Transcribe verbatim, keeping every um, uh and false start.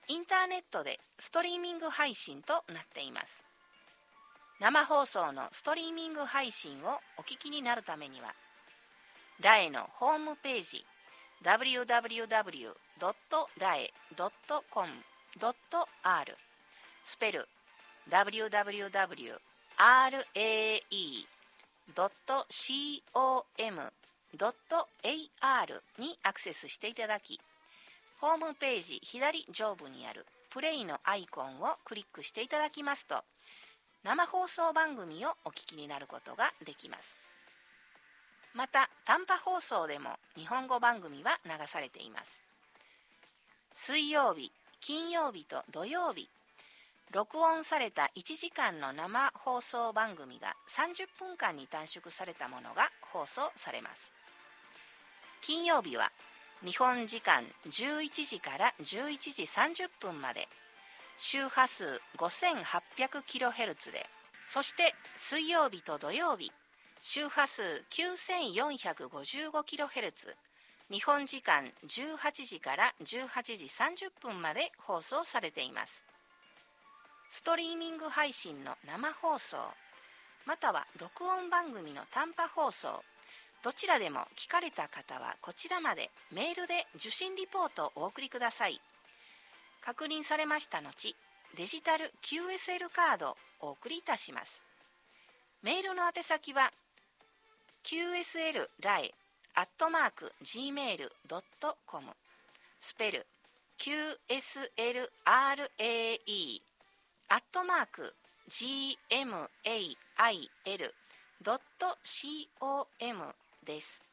インターネットでストリーミング配信となっています。生放送のストリーミング配信をお聞きになるためには、ラエのホームページ ダブリューダブリューダブリュードットラエドットコムドットアール スペル ダブリューダブリューダブリューラエドットコムドットアール にアクセスしていただき、ホームページ左上部にあるプレイのアイコンをクリックしていただきますと、生放送番組をお聞きになることができます。また短波放送でも日本語番組は流されています。水曜日、金曜日と土曜日、録音されたいちじかんの生放送番組がさんじゅっぷんかんに短縮されたものが放送されます。金曜日は日本時間じゅういちじからじゅういちじさんじゅっぷんまで、周波数 ごせんはっぴゃくキロヘルツ で、そして水曜日と土曜日、周波数 きゅうせんよんひゃくごじゅうごキロヘルツ、日本時間じゅうはちじからじゅうはちじさんじゅっぷんまで放送されています。ストリーミング配信の生放送、または録音番組の短波放送、どちらでも聞かれた方はこちらまでメールで受信リポートをお送りください。確認されました後、デジタル キューエスエル カードをお送りいたします。メールの宛先は キューエスエルラエ アットマーク ジーメール ドットコム、 スペル キューエスエルアールエーイー アットマーク ジーエムエーアイエル ドットコム です。